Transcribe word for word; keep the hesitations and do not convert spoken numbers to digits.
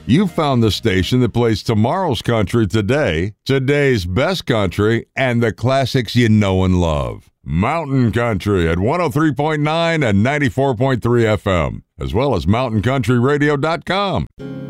You found the station that plays tomorrow's country today, today's best country, and the classics you know and love. Mountain Country at one oh three point nine and ninety-four point three F M, as well as mountain country radio dot com.